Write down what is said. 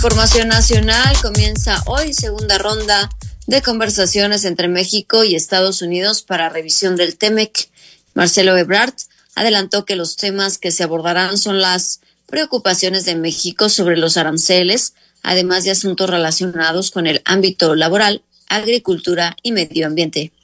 Información nacional, comienza hoy segunda ronda de conversaciones entre México y Estados Unidos para revisión del TEMEC. Marcelo Ebrard adelantó que los temas que se abordarán son las preocupaciones de México sobre los aranceles, además de asuntos relacionados con el ámbito laboral, agricultura y medio ambiente.